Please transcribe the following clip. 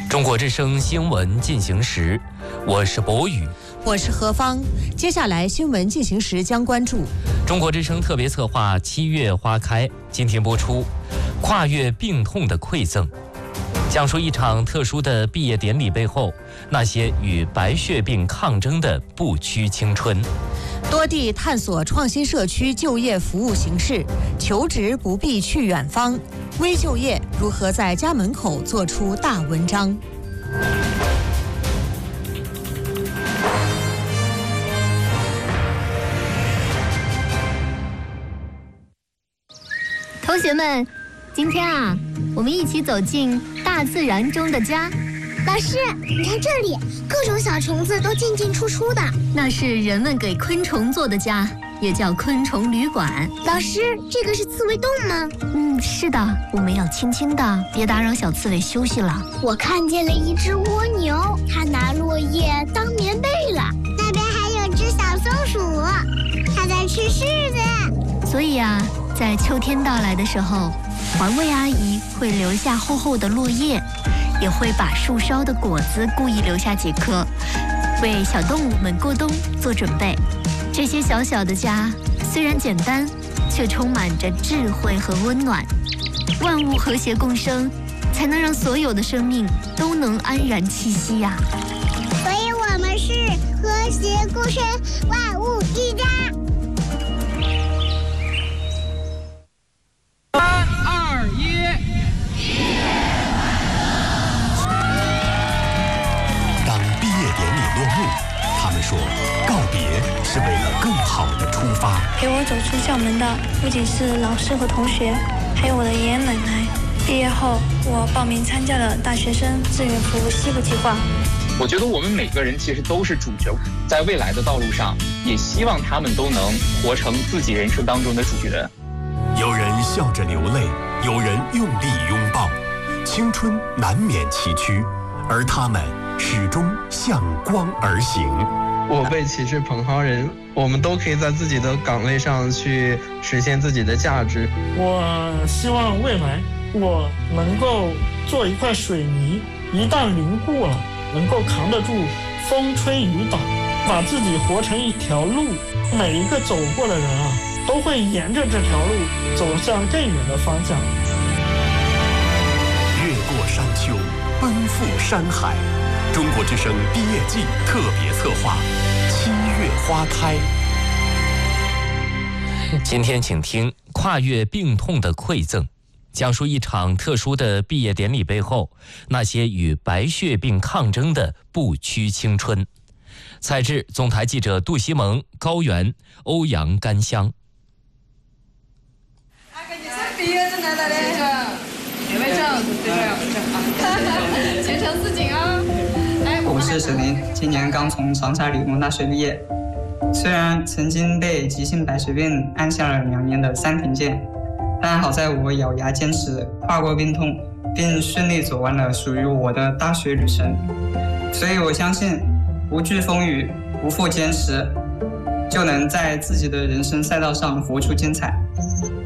中国之声新闻进行时，我是博宇， 我是何芳。接下来新闻进行时将关注中国之声特别策划7月花开，今天播出跨越病痛的馈赠，讲述一场特殊的毕业典礼背后那些与白血病抗争的不屈青春。 多地探索创新社区就业服务形式，求职不必去远方，微就业如何在家门口做出大文章。 同学们，今天我们一起走进大自然中的家。 老师，你看这里，各种小虫子都进进出出的， 那是人们给昆虫做的家，也叫昆虫旅馆。 老师，这个是刺猬洞吗？ 是的，我们要轻轻的，别打扰小刺猬休息了。 我看见了一只蜗牛，它拿落叶当棉被了。那边还有只小松鼠，它在吃柿子。 所以在秋天到来的时候，环卫阿姨会留下厚厚的落叶，也会把树梢的果子故意留下几颗，为小动物们过冬做准备。这些小小的家虽然简单，却充满着智慧和温暖。万物和谐共生，才能让所有的生命都能安然栖息呀。 所以我们是和谐共生，万物一家。 3、2、1。 当毕业典礼落幕，他们说告别是为了更好的出发。 陪我走出校门的不仅是老师和同学，还有我的爷爷奶奶。毕业后，我报名参加了大学生志愿服务西部计划。 我觉得我们每个人其实都是主角，在未来的道路上，也希望他们都能活成自己人生当中的主角。 有人笑着流泪，有人用力拥抱，青春难免崎岖，而他们始终向光而行。 我辈岂是蓬蒿人，我们都可以在自己的岗位上去实现自己的价值。 我希望未来我能够做一块水泥，一旦凝固了，能够扛得住风吹雨打，把自己活成一条路。每一个走过的人都会沿着这条路走向更远的方向。 越过山丘，奔赴山海。中国之声毕业季特别策划7月花开。 今天请听跨越病痛的馈赠，讲述一场特殊的毕业典礼背后那些与白血病抗争的不屈青春。采制总台记者杜西蒙、高原、欧阳甘香。 毕业证拿来嘞，学位证，对，前程似锦啊！ 我是沈林，今年刚从长沙理工大学毕业。虽然曾经被急性白血病按下了2年的3停键，但好在我咬牙坚持，跨过病痛，并顺利走完了属于我的大学旅程。所以我相信，不惧风雨，不负坚持，就能在自己的人生赛道上活出精彩。